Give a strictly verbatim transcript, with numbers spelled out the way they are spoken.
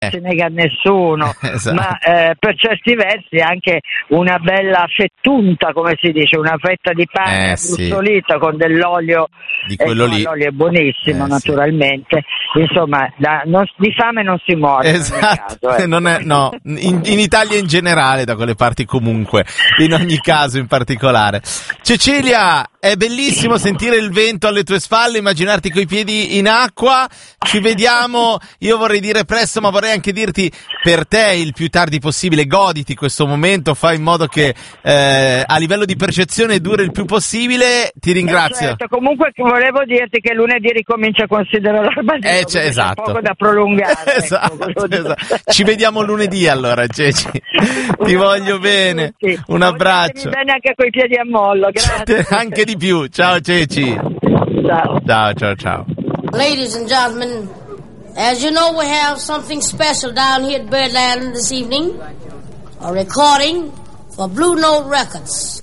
si nega a nessuno, esatto. Ma eh, per certi versi anche una bella fettunta, come si dice, una fetta di pane eh, brustolita sì. con dell'olio, di quello eh, lì. L'olio è buonissimo, eh, naturalmente. Sì. Insomma, da, non, di fame non si muore. Esatto, caso, eh. non è, no, in, in Italia in generale, da quelle parti comunque, in ogni caso in particolare. Cecilia, è bellissimo sentire il vento alle tue spalle, immaginarti coi piedi in acqua. Ci vediamo, io vorrei dire presto, ma vorrei anche dirti per te il più tardi possibile, goditi questo momento, fai in modo che eh, a livello di percezione duri il più possibile. Ti ringrazio. Certo, comunque volevo dirti che lunedì ricomincia a considerare l'Armadillo, eh, c'è, esatto. poco da prolungare. esatto, ecco, esatto. Ci vediamo lunedì allora, Ceci. Ti voglio bene. Un abbraccio. Bene anche coi piedi a mollo, grazie. Anche di più. Ciao Ceci. Ciao. Ciao, ciao, ciao. Ladies and gentlemen, as you know, we have something special down here at Birdland this evening. A recording for Blue Note Records.